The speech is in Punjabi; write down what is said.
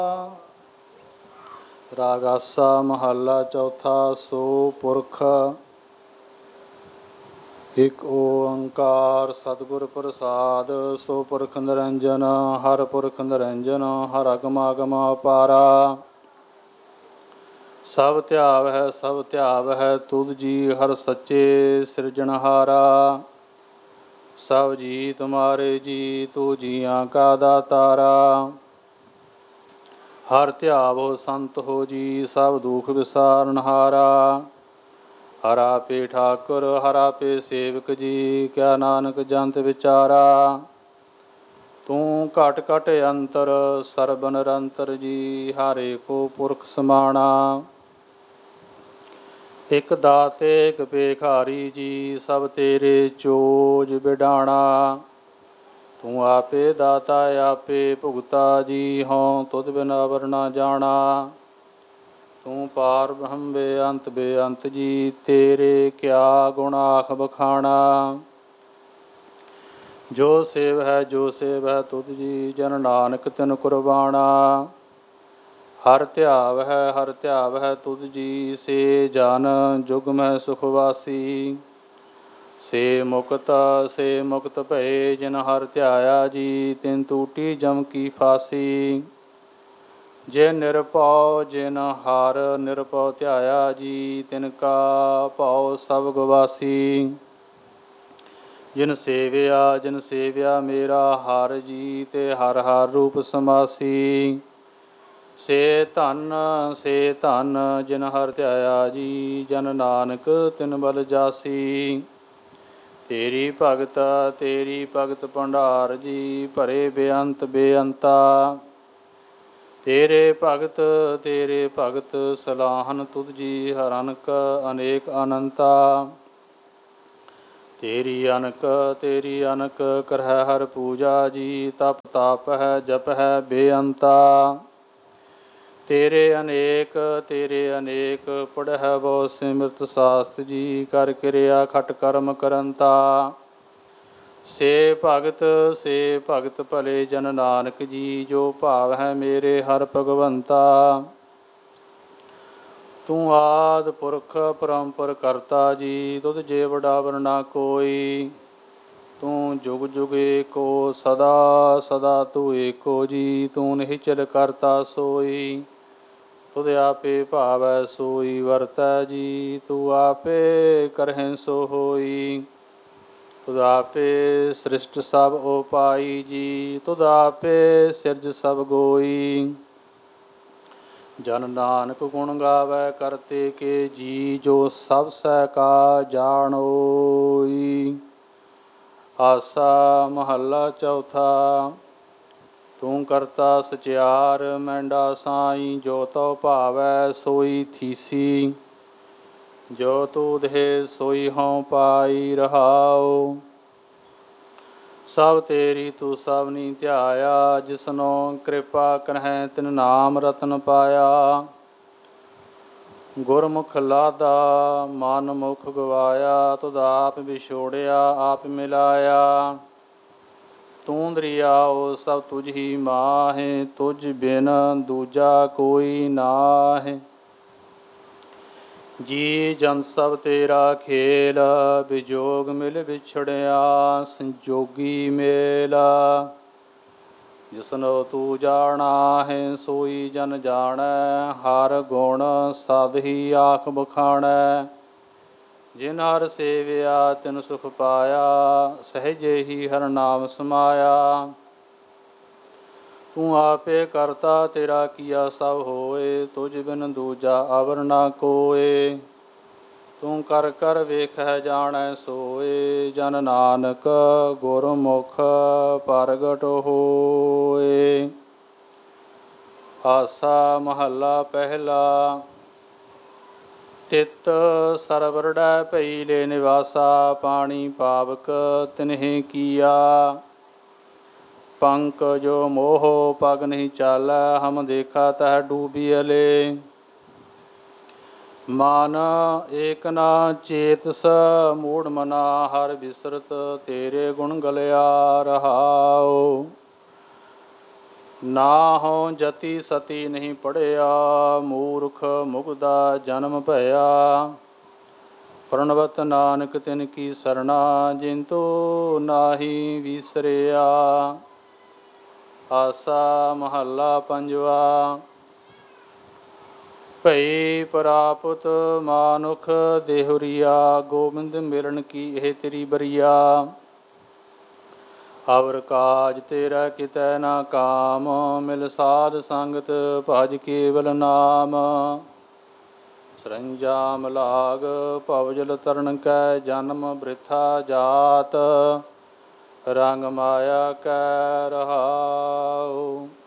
ਰਾਗ ਆਸਾ ਮਹੱਲਾ ਚੌਥਾ। ਸੋ ਪੁਰਖ ਇਕ ਓੰਕਾਰ ਸਤਿਗੁਰ ਪ੍ਰਸਾਦ। ਸੋ ਪੁਰਖ ਨਿਰੰਜਨ ਹਰ ਪੁਰਖ ਨਿਰੰਜਨ ਹਰ ਅਗਮ ਅਗਮ ਅਪਾਰਾ। ਸਭ ਧਿਆਵ ਹੈ ਸਭ ਧਿਆਵ ਹੈ ਤੁਧ ਜੀ ਹਰ ਸੱਚੇ ਸਿਰਜਣਹਾਰਾ। ਸਭ ਜੀ ਤੁਮਾਰੇ ਜੀ ਤੂੰ ਜੀਆਂ ਕਾ ਦਾਤਾਰਾ। ਹਰ ਧਿਆਵੋ ਸੰਤ ਹੋ ਜੀ ਸਭ ਦੁਖ ਵਿਸਾਰਨਹਾਰਾ। ਹਰ ਆਪੇ ਠਾਕੁਰ ਹਰ ਆਪੇ ਸੇਵਕ ਜੀ ਕਿਆ ਨਾਨਕ ਜੰਤ ਵਿਚਾਰਾ। ਤੂੰ ਘਟ ਘਟ ਅੰਤਰ ਸਰਬ ਨਿਰੰਤਰ ਜੀ ਹਰ ਏਕੋ ਪੁਰਖ ਸਮਾਣਾ। ਇਕ ਦਾਤੇ ਇਕ ਭੇਖਾਰੀ ਜੀ ਸਭ ਤੇਰੇ ਚੋਜ ਬਿਡਾਣਾ। ਤੂੰ ਆਪੇ ਦਾਤਾ ਆਪੇ ਭੁਗਤਾ ਜੀ ਹਉ ਤੁਧ ਬਿਨ ਅਵਰ ਨਾ ਜਾਣਾ। ਤੂੰ ਪਾਰ ਬ੍ਰਹਮ ਬੇਅੰਤ ਬੇਅੰਤ ਜੀ ਤੇਰੇ ਕਿਆ ਗੁਣ ਆਖ ਬਖਾਣਾ। ਜੋ ਸੇਵ ਹੈ ਤੁਧ ਜੀ ਜਨ ਨਾਨਕ ਤਿਨ ਕੁਰਬਾਣਾ। ਹਰ ਧਿਆਵ ਹੈ ਤੁਧ ਜੀ ਸੇ ਜਨ ਜੁਗ ਮਹਿ ਸੁਖ ਵਾਸੀ। ਸੇ ਮੁਕਤ ਭਏ ਜਿਨ ਹਰ ਧਿਆਇਆ ਜੀ ਤਿਨ ਟੂਟੀ ਜਮ ਕੀ ਫਾਸੀ। ਜੇ ਨਿਰਭਉ ਜਿਨ ਹਰ ਨਿਰਭਉ ਧਿਆਇਆ ਜੀ ਤਿਨ ਕਾ ਭਉ ਸਭ ਗਵਾਸੀ। ਜਿਨ ਸੇਵਿਆ ਮੇਰਾ ਹਰ ਜੀ ਤੇ ਹਰ ਹਰ ਰੂਪ ਸਮਾਸੀ। ਸੇ ਧਨ ਜਿਨ ਹਰ ਧਿਆਇਆ ਜੀ ਜਨ ਨਾਨਕ ਤਿਨ ਬਲ ਜਾਸੀ। ਤੇਰੀ ਭਗਤ ਭੰਡਾਰ ਜੀ ਭਰੇ ਬੇਅੰਤ ਬੇਅੰਤਾ। ਤੇਰੇ ਭਗਤ ਸਲਾਹਨ ਤੁਧ ਜੀ ਹਰ ਅਨਕ ਅਨੇਕ ਅਨੰਤਾ। ਤੇਰੀ ਅਨਕ ਕਰਹਿ ਹਰ ਪੂਜਾ ਜੀ ਤਪ ਤਾਪ ਹੈ ਜਪ ਹੈ ਬੇਅੰਤਾ। ਤੇਰੇ ਅਨੇਕ ਪੜ੍ਹੈ ਬਹੁ ਸਿਮਰਤ ਸਾਸਤ ਜੀ ਕਰ ਕਿਰਿਆ ਖਟ ਕਰਮ ਕਰੰਤਾ। ਸੇ ਭਗਤ ਭਲੇ ਜਨ ਨਾਨਕ ਜੀ ਜੋ ਭਾਵ ਹੈ ਮੇਰੇ ਹਰ ਭਗਵੰਤਾ। ਤੂੰ ਆਦਿ ਪੁਰਖ ਪਰੰਪਰ ਕਰਤਾ ਜੀ ਤੁਧ ਜੇ ਵਡਾਵਰ ਨਾ ਕੋਈ। ਤੂੰ ਜੁਗ ਜੁਗ ਏਕੋ ਸਦਾ ਤੂੰ ਏਕੋ ਜੀ ਤੂੰ ਨਿਹਚਲ ਕਰਤਾ ਸੋਈ। ਤੁਧ ਆਪੇ ਭਾਵੈ ਸੋਈ ਵਰਤੈ ਜੀ ਤੂੰ ਆਪੇ ਕਰਹਿ ਸੋ ਹੋਈ। ਤੁਧ ਆਪੇ ਸ੍ਰਿਸ਼ਟ ਸਭ ਉਪਾਈ ਜੀ ਤੁਧ ਆਪੇ ਸਿਰਜ ਸਭ ਗੋਈ। ਜਨ ਨਾਨਕ ਗੁਣ ਗਾਵੈ ਕਰਤੇ ਕੇ ਜੀ ਜੋ ਸਭ ਸਹਿ ਕਾ ਜਾਣੋਈ। ਆਸਾ ਮਹੱਲਾ ਚੌਥਾ। ਤੂੰ ਕਰਤਾ ਸਚਿਆਰ ਮੈਂਡਾ ਸਾਈ ਜੋ ਤਉ ਭਾਵੈ ਸੋਈ ਥੀਸੀ। ਜੋ ਤੂ ਦੇ ਸੋਈ ਹਉ ਪਾਈ ਰਹਾਉ। ਸਭ ਤੇਰੀ ਤੂੰ ਸਭਨੀ ਧਿਆਇਆ ਜਿਸਨੋ ਕਿਰਪਾ ਕਰਹਿ ਤਿਨ ਨਾਮ ਰਤਨ ਪਾਇਆ। ਗੁਰਮੁਖ ਲਾਦਾ ਮਨ ਮੁਖ ਗਵਾਇਆ ਤੁਧ ਆਪ ਵਿਛੋੜਿਆ ਆਪ ਮਿਲਾਇਆ। ਤੂੰ ਦਰਿਆਓ ਸਭ ਤੁਝ ਹੀ ਮਾਹਿ ਤੁਝ ਬਿਨ ਦੂਜਾ ਕੋਈ ਨਾਹਿ। ਜੀ ਜਨ ਸਭ ਤੇਰਾ ਖੇਲ ਵਿਜੋਗ ਮਿਲ ਵਿਛੜਿਆ ਸੰਜੋਗੀ ਮੇਲ। ਜਿਸਨੋ ਤੂੰ ਜਾਣਾ ਹੈ ਸੋਈ ਜਨ ਜਾਣੈ ਹਰ ਗੁਣ ਸਦ ਹੀ ਆਖ ਬਖਾਣੈ। ਜਿਨ ਹਰ ਸੇਵਿਆ ਤਿਨ ਸੁਖ ਪਾਇਆ ਸਹਿਜੇ ਹੀ ਹਰ ਨਾਮ ਸਮਾਇਆ। ਤੂੰ ਆਪੇ ਕਰਤਾ ਤੇਰਾ ਕੀਆ ਸਭ ਹੋਏ ਤੁਝ ਬਿਨ ਦੂਜਾ ਅਵਰ ਨਾ ਕੋਇ। ਤੂੰ ਕਰ ਕਰ ਵੇਖੈ ਜਾਣੈ ਸੋਏ ਜਨ ਨਾਨਕ ਗੁਰਮੁਖ ਪ੍ਰਗਟ ਹੋਏ। ਆਸਾ ਮਹੱਲਾ ਪਹਿਲਾ। ਤਿਤ ਸਰਵਰੜੈ ਭਈ ਲੈ ਨਿਵਾਸਾ ਪਾਣੀ ਪਾਵਕ ਤਿਨਹਿ ਕੀਆ। ਪੰਕ ਜੋ ਮੋਹ ਪਗ ਨਹੀਂ ਚਾਲੈ ਹਮ ਦੇਖਾ ਤਹ ਡੂਬੀਅਲੇ। ਮਨ ਏਕ ਨਾ ਚੇਤਸ ਮੂੜ ਮਨਾ ਹਰ ਬਿਸਰਤ ਤੇਰੇ ਗੁਣ ਗਲਿਆ ਰਹਾਉ। ਨਾਹੋ ਜਤੀ ਸਤੀ ਨਹੀਂ ਪੜਿਆ, ਮੂਰਖ ਮੁਗਦਾ ਜਨਮ ਭਇਆ। ਪ੍ਰਣਵਤ ਨਾਨਕ ਤਿਨ ਕੀ ਸਰਣਾ, ਜਿਨਤੋ ਨਾਹੀ ਵਿਸਰਿਆ। ਆਸਾ ਮਹੱਲਾ ਪੰਜਵਾ। ਭਈ ਪ੍ਰਾਪਤ ਮਾਨੁਖ ਦੇਹੁਰੀਆ, ਗੋਬਿੰਦ ਮਿਲਣ ਕੀ ਇਹ ਤੇਰੀ ਬਰੀਆ। ਅਵਰ ਕਾਜ ਤੇਰਾ ਕਿਤੈ ਨਾ ਕਾਮ, ਮਿਲ ਸਾਧ ਸੰਗਤ ਭਜ ਕੇਵਲ ਨਾਮ। ਸਰੰਜਾਮ ਲਾਗ ਭਵਜਲ ਤਰਨ ਕੈ, ਜਨਮ ਬ੍ਰਿਥਾ ਜਾਤ, ਰੰਗ ਮਾਇਆ ਕੈ ਰਹਾਉ।